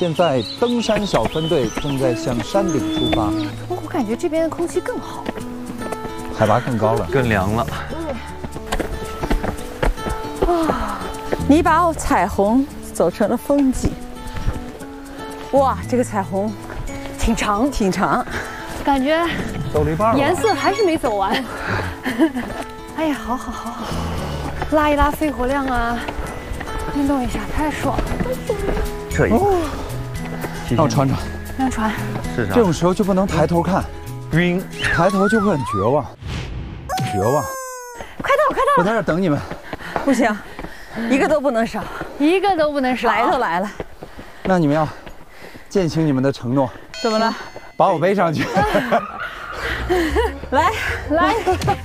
现在登山小分队正在向山顶出发， 我感觉这边的空气更好， 海拔更高了， 更凉了。 哇！你把彩虹走成了风景。哇，这个彩虹挺长，挺长， 感觉走了一半了。 颜色还是没走完。哎呀，好好好好，拉一拉肺活量啊，运动一下，太爽了。 可以。 让我穿穿。 让穿。 是啥？ 这种时候就不能抬头看， 晕， 抬头就会很绝望，绝望。 快到，快到！ 我在这儿等你们。 不行，一个都不能少， 一个都不能少。 来都来了， 那你们要践行你们的承诺， 怎么了？ 把我背上去。 来来，